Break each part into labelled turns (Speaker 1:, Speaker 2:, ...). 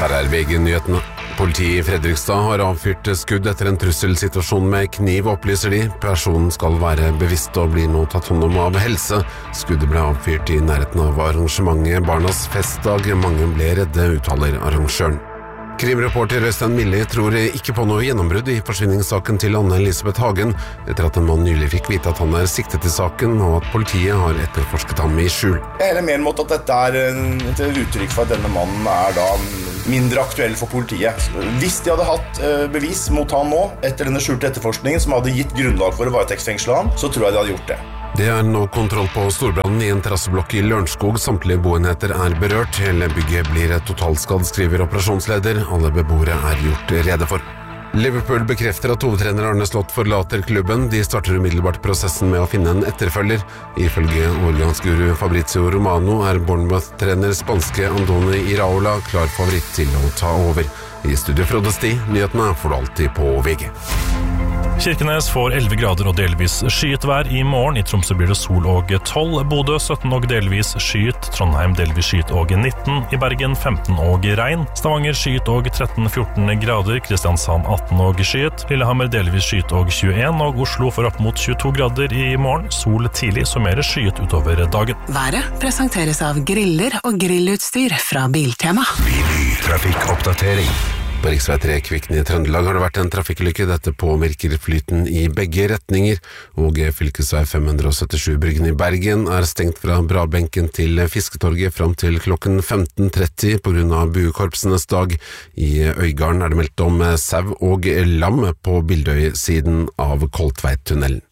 Speaker 1: Dette VG-nyhetene. Politiet I Fredrikstad har avfyrt skudd etter en trusselsituasjon med kniv, opplyser de. Personen skal være bevisst og blir nå tatt hånd om av helse. Skuddet ble avfyrt I nærheten av arrangementet Barnas festdag. Mange ble redde, uttaler arrangøren. Krimreporter Øystein Milli tror ikke på noe gjennombrudd I forsvinningssaken til Anne-Elisabeth Hagen, etter at en mann nylig fikk vite at han siktet I saken, og at politiet har etterforsket ham I skjul.
Speaker 2: Jeg mer mot at dette et uttrykk for at denne mannen da mindre aktuell for politiet. Hvis de hadde hatt bevis mot han nå, etter denne skjulte etterforskningen, som hadde gitt grunnlag for å varetektsfengsle han, så tror jeg de hadde gjort det.
Speaker 1: Det nå kontroll på storbrannen I en terrasseblokk I Lørenskog. Samtlige boenheter berørt. Hele bygget blir totalskadd, skriver operasjonsleder. Alle beboere gjort rede for. Liverpool bekrefter at hovedtrener Arne Slott forlater klubben. De starter umiddelbart prosessen med å finne en etterfølger. Ifølge årgangsguru Fabrizio Romano Bournemouth-trener spanske Andoni Iraola klar favoritt til å ta over. I studio Frode Sti, nyhetene får du alltid på VG.
Speaker 3: Kirkenes får 11 grader og delvis skyet vær I morgen. I Tromsø blir det sol og 12, Bodø 17 og delvis skyet, Trondheim delvis skyet og 19, I Bergen 15 og regn, Stavanger skyet og 13-14 grader, Kristiansand 18 og skyet, Lillehammer delvis skyet og 21, og Oslo får opp mot 22 grader I morgen, sol tidlig, så mer skyet utover dagen.
Speaker 4: Været presenteres av griller og grillutstyr fra Biltema.
Speaker 1: Trafikkoppdatering. På riksvei 3 Kvikne I Trøndelag har det vært en trafikkulykke. Dette påvirker flyten I begge retninger, og fylkesvei 577 Bryggen I Bergen stengt fra Brabenken til Fisketorget fram til klokken 15:30 på grunn av buekorpsenes dag. I Øygarden det meldt om sau og lam på Bildøy-siden av Koltveit-tunnelen.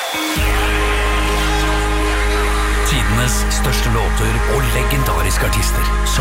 Speaker 5: Tidenes største låter og legendariske artister.